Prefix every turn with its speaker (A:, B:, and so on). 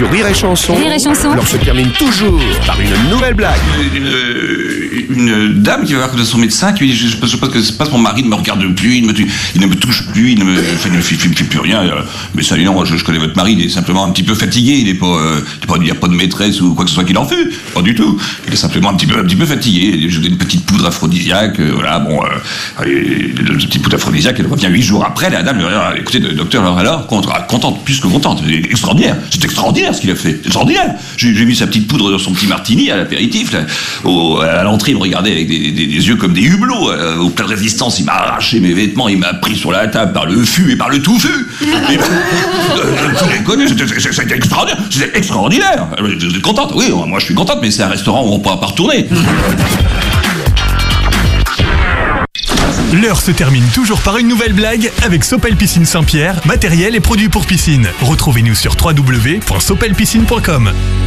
A: sur Rire et Chanson.
B: Rire et Chanson.
A: Alors se termine toujours par une nouvelle blague.
C: Une dame qui va voir son médecin qui lui dit je pense que c'est pas mon mari ne me regarde plus, il ne me touche plus, il ne me fait plus rien. Mais ça, non, je connais votre mari, il est simplement un petit peu fatigué, il n'y a pas de maîtresse ou quoi que ce soit qu'il en fût, pas du tout. Il est simplement un petit peu fatigué. Je donne une petite poudre aphrodisiaque, voilà, bon, la petite poudre aphrodisiaque, elle revient 8 jours après, la dame lui dit, écoutez, docteur, alors, contente, plus que contente, extraordinaire, c'est extraordinaire ce qu'il a fait, c'est extraordinaire. J'ai mis sa petite poudre dans son petit martini à l'apéritif, là, à l'entrée, il me regardait avec des yeux comme des hublots, au plein de résistance, il m'a arraché mes vêtements, il m'a pris sur la table par le fût et par le touffu. Vous les connaissez, c'était extraordinaire, c'était extraordinaire. Vous êtes contente? Oui, moi je suis contente, mais c'est un restaurant où on ne pourra pas retourner.
D: L'heure se termine toujours par une nouvelle blague avec Sopel Piscine Saint-Pierre, matériel et produits pour piscine. Retrouvez-nous sur www.sopelpiscine.com.